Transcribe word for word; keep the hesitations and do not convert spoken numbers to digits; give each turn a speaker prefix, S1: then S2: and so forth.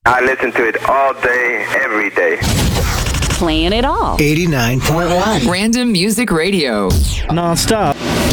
S1: I listen to it all day, every day.
S2: Playing it all.
S3: eighty-nine point one.
S4: Random Music Radio.
S3: Non-stop.